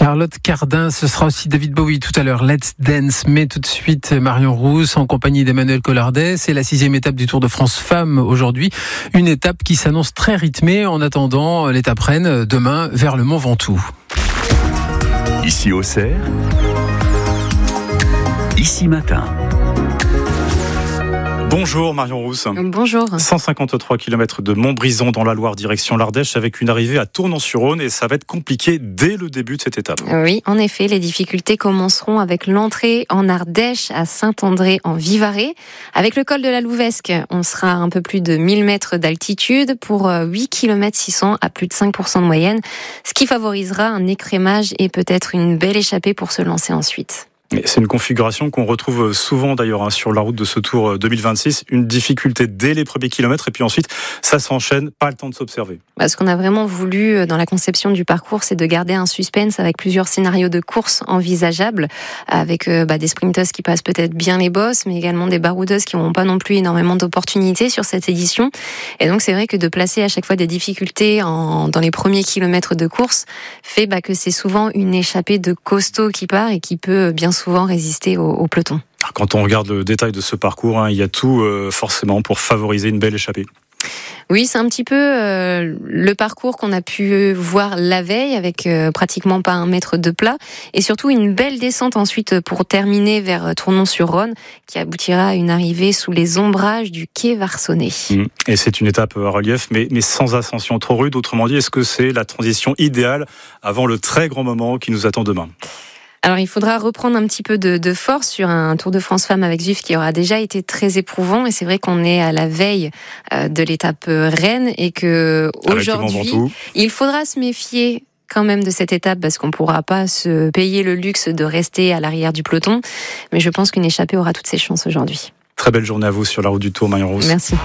Charlotte Cardin, ce sera aussi David Bowie tout à l'heure, Let's Dance. Mais tout de suite, Marion Rousse en compagnie d'Emmanuel Collardet. C'est la 6e étape du Tour de France Femmes aujourd'hui. Une étape qui s'annonce très rythmée en attendant l'étape reine demain vers le Mont Ventoux. Ici Auxerre, ici matin. Bonjour Marion Rousse. Bonjour. 153 km de Montbrison dans la Loire, direction l'Ardèche, avec une arrivée à Tournon-sur-Rhône, et ça va être compliqué dès le début de cette étape. Oui, en effet, les difficultés commenceront avec l'entrée en Ardèche à Saint-André en Vivarais. Avec le col de la Louvesque, on sera à un peu plus de 1000 mètres d'altitude pour 8 km 600 à plus de 5% de moyenne, ce qui favorisera un écrémage et peut-être une belle échappée pour se lancer ensuite. C'est une configuration qu'on retrouve souvent d'ailleurs sur la route de ce Tour 2026. Une difficulté dès les premiers kilomètres et puis ensuite ça s'enchaîne, pas le temps de s'observer. Ce qu'on a vraiment voulu dans la conception du parcours, c'est de garder un suspense avec plusieurs scénarios de course envisageables, avec des sprinteuses qui passent peut-être bien les bosses, mais également des baroudeuses qui n'auront pas non plus énormément d'opportunités sur cette édition. Et donc c'est vrai que de placer à chaque fois des difficultés dans les premiers kilomètres de course fait que c'est souvent une échappée de costaud qui part et qui peut bien souvent résister au peloton. Quand on regarde le détail de ce parcours, il y a tout forcément pour favoriser une belle échappée. Oui, c'est un petit peu le parcours qu'on a pu voir la veille avec pratiquement pas un mètre de plat et surtout une belle descente ensuite pour terminer vers Tournon-sur-Rhône qui aboutira à une arrivée sous les ombrages du quai Varsonnet. Et c'est une étape à relief mais sans ascension trop rude. Autrement dit, est-ce que c'est la transition idéale avant le très grand moment qui nous attend demain ? Alors, il faudra reprendre un petit peu de force sur un Tour de France Femmes avec Zwift qui aura déjà été très éprouvant. Et c'est vrai qu'on est à la veille de l'étape reine et que aujourd'hui, il faudra se méfier quand même de cette étape parce qu'on ne pourra pas se payer le luxe de rester à l'arrière du peloton. Mais je pense qu'une échappée aura toutes ses chances aujourd'hui. Très belle journée à vous sur la route du Tour, Marion Rousse. Merci.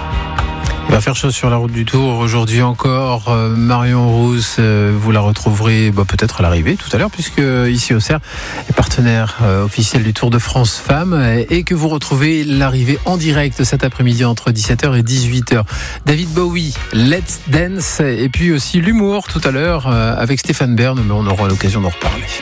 Il va faire chaud sur la route du Tour aujourd'hui encore. Marion Rousse, vous la retrouverez peut-être à l'arrivée tout à l'heure, puisque ici Auxerre est partenaire officiel du Tour de France Femmes et que vous retrouvez l'arrivée en direct cet après-midi entre 17h et 18h. David Bowie, Let's Dance, et puis aussi l'humour tout à l'heure avec Stéphane Bern, mais on aura l'occasion d'en reparler.